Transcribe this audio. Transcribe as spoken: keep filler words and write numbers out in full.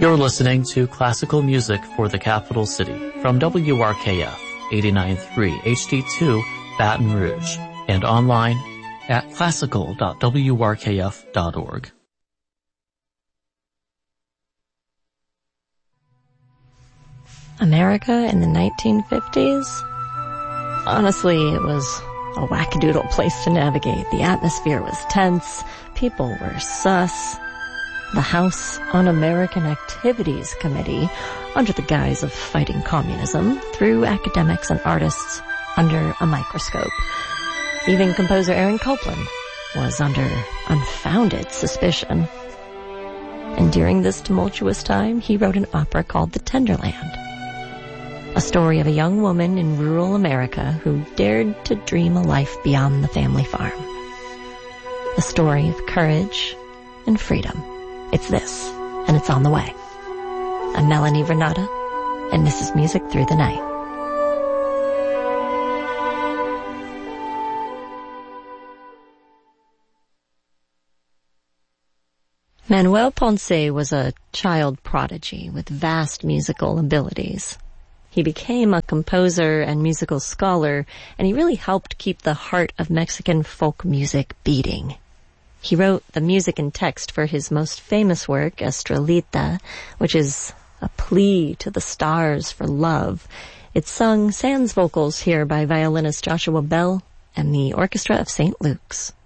You're listening to classical music for the capital city from W R K F eighty-nine point three H D two Baton Rouge and online at classical dot w r k f dot org. America in the nineteen fifties? Honestly, it was a wackadoodle place to navigate. The atmosphere was tense, people were sus. The House Un-American Activities Committee, under the guise of fighting communism, threw academics and artists under a microscope. Even composer Aaron Copland was under unfounded suspicion. And during this tumultuous time, he wrote an opera called The Tenderland, a story of a young woman in rural America who dared to dream a life beyond the family farm. A story of courage and freedom. It's this, and it's on the way. I'm Melanie Vernata, and this is Music Through the Night. Manuel Ponce was a child prodigy with vast musical abilities. He became a composer and musical scholar, and he really helped keep the heart of Mexican folk music beating. He wrote the music and text for his most famous work, Estrellita, which is a plea to the stars for love. It's sung sans vocals here by violinist Joshua Bell and the Orchestra of Saint Luke's.